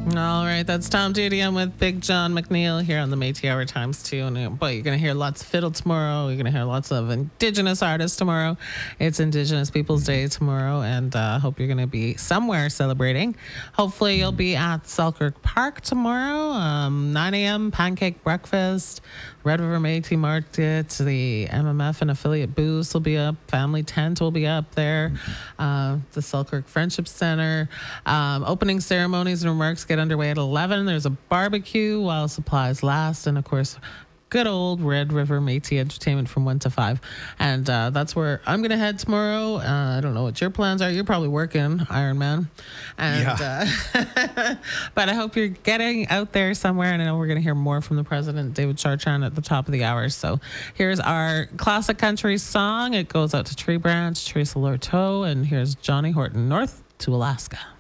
All right, that's Tom Duty. I'm with Big John McNeil here on the Métis Hour Times 2. And boy, you're going to hear lots of fiddle tomorrow. You're going to hear lots of Indigenous artists tomorrow. It's Indigenous Peoples Day tomorrow, and I hope you're going to be somewhere celebrating. Hopefully, you'll be at Selkirk Park tomorrow, 9 a.m., pancake breakfast, Red River Métis Market, the MMF and affiliate booths will be up, family tent will be up there, the Selkirk Friendship Center. Opening ceremonies and remarks get underway at 11. There's a barbecue while supplies last, and of course, good old Red River Métis entertainment from 1 to 5. And that's where I'm going to head tomorrow. I don't know what your plans are. You're probably working, Iron Man. And, but I hope you're getting out there somewhere. And I know we're going to hear more from the president, David Chartrand, at the top of the hour. So here's our classic country song. It goes out to Tree Branch, Teresa Lorteau, and here's Johnny Horton, North to Alaska.